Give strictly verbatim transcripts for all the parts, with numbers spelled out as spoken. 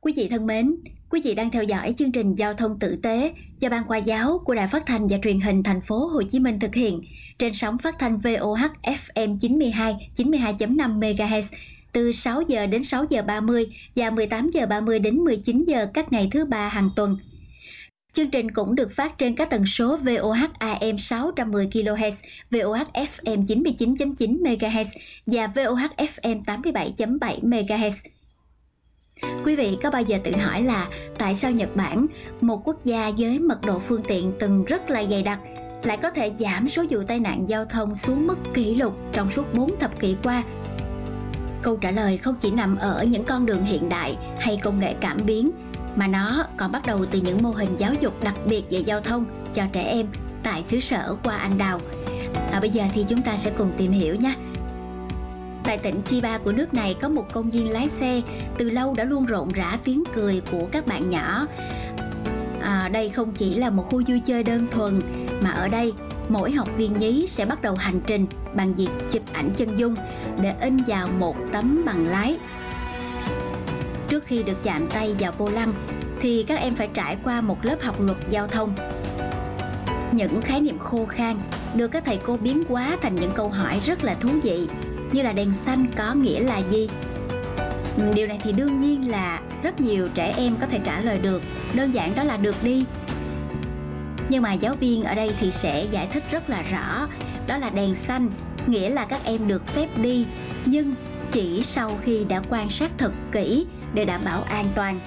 Quý vị thân mến, quý vị đang theo dõi chương trình Giao thông tử tế do Ban Khoa giáo của Đài Phát thanh và Truyền hình Thành phố Hồ Chí Minh thực hiện trên sóng phát thanh vê o hát ép em chín mươi hai, chín mươi hai chấm năm MHz từ sáu giờ đến sáu giờ ba mươi và mười tám giờ ba mươi đến mười chín giờ các ngày thứ ba hàng tuần. Chương trình cũng được phát trên các tần số vê o hát a em sáu trăm mười ki lô héc, vê o hát ép em chín mươi chín chấm chín MHz và vê o hát ép em tám mươi bảy chấm bảy MHz. Quý vị có bao giờ tự hỏi là tại sao Nhật Bản, một quốc gia với mật độ phương tiện từng rất là dày đặc, lại có thể giảm số vụ tai nạn giao thông xuống mức kỷ lục trong suốt bốn thập kỷ qua? Câu trả lời không chỉ nằm ở những con đường hiện đại hay công nghệ cảm biến, mà nó còn bắt đầu từ những mô hình giáo dục đặc biệt về giao thông cho trẻ em tại xứ sở Hoa Anh Đào. À, bây giờ thì chúng ta sẽ cùng tìm hiểu nhé. Tại tỉnh Chiba của nước này có một công viên lái xe từ lâu đã luôn rộn rã tiếng cười của các bạn nhỏ. À, đây không chỉ là một khu vui chơi đơn thuần, mà ở đây mỗi học viên nhí sẽ bắt đầu hành trình bằng việc chụp ảnh chân dung để in vào một tấm bằng lái. Trước khi được chạm tay vào vô lăng thì các em phải trải qua một lớp học luật giao thông. Những khái niệm khô khan được các thầy cô biến hóa thành những câu hỏi rất là thú vị, như là đèn xanh có nghĩa là gì? Điều này thì đương nhiên là rất nhiều trẻ em có thể trả lời được, đơn giản đó là được đi. Nhưng mà giáo viên ở đây thì sẽ giải thích rất là rõ, đó là đèn xanh nghĩa là các em được phép đi, nhưng chỉ sau khi đã quan sát thật kỹ để đảm bảo an toàn.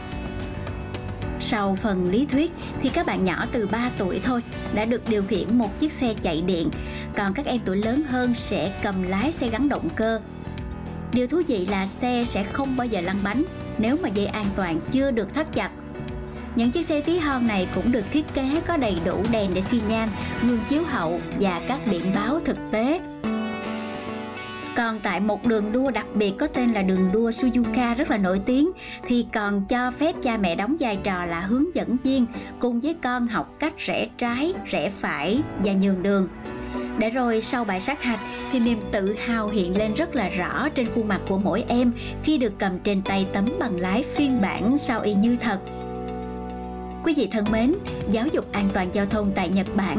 Sau phần lý thuyết thì các bạn nhỏ từ ba tuổi thôi đã được điều khiển một chiếc xe chạy điện, còn các em tuổi lớn hơn sẽ cầm lái xe gắn động cơ. Điều thú vị là xe sẽ không bao giờ lăn bánh nếu mà dây an toàn chưa được thắt chặt. Những chiếc xe tí hon này cũng được thiết kế có đầy đủ đèn để xi nhan, gương chiếu hậu và các biển báo thực tế. Còn tại một đường đua đặc biệt có tên là đường đua Suzuka rất là nổi tiếng thì còn cho phép cha mẹ đóng vai trò là hướng dẫn viên cùng với con học cách rẽ trái, rẽ phải và nhường đường. Để rồi sau bài sát hạch thì niềm tự hào hiện lên rất là rõ trên khuôn mặt của mỗi em khi được cầm trên tay tấm bằng lái phiên bản sao y như thật. Quý vị thân mến, giáo dục an toàn giao thông tại Nhật Bản